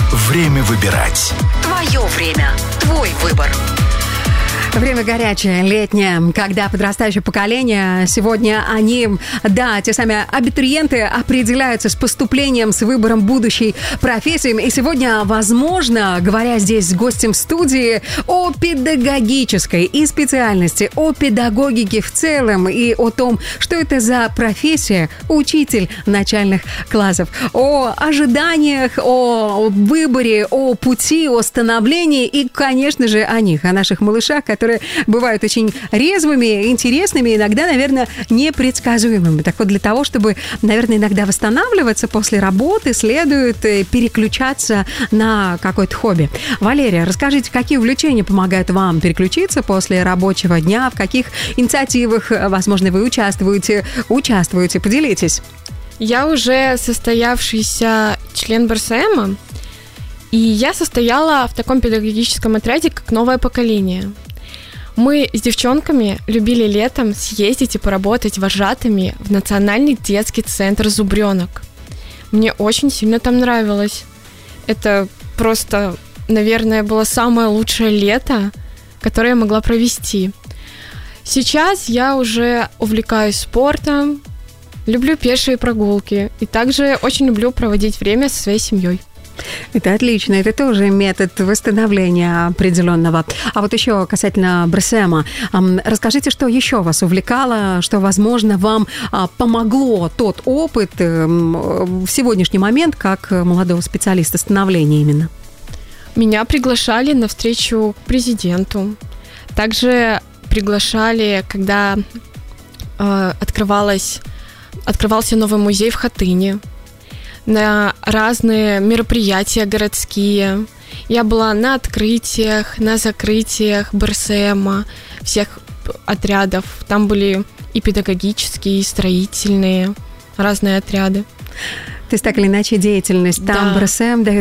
Время выбирать. Твое время. Твой выбор. Время горячее, летнее, когда подрастающее поколение, сегодня они, да, те самые абитуриенты определяются с поступлением, с выбором будущей профессии. И сегодня, возможно, говоря здесь с гостем в студии о педагогической и специальности, о педагогике в целом и о том, что это за профессия учитель начальных классов, о ожиданиях, о выборе, о пути, о становлении и, конечно же, о них, о наших малышах, которые бывают очень резвыми, интересными, иногда, наверное, непредсказуемыми. Так вот, для того, чтобы, наверное, иногда восстанавливаться после работы, следует переключаться на какое-то хобби. Валерия, расскажите, какие увлечения помогают вам переключиться после рабочего дня, в каких инициативах, возможно, вы участвуете, поделитесь. Я уже состоявшийся член БРСМа, и я состояла в таком педагогическом отряде, как «Новое поколение». Мы с девчонками любили летом съездить и поработать вожатыми в Национальный детский центр «Зубрёнок». Мне очень сильно там нравилось. Это просто, наверное, было самое лучшее лето, которое я могла провести. Сейчас я уже увлекаюсь спортом, люблю пешие прогулки и также очень люблю проводить время со своей семьей. Это отлично, это тоже метод восстановления определенного. А вот еще касательно БРСМа, расскажите, что еще вас увлекало, что, возможно, вам помогло тот опыт в сегодняшний момент как молодого специалиста становления именно? Меня приглашали на встречу к президенту. Также приглашали, когда открывался новый музей в Хатыне, на разные мероприятия городские. Я была на открытиях, на закрытиях БРСМа, всех отрядов. Там были и педагогические, и строительные, разные отряды. То есть, так или иначе, деятельность там, да. БРСМ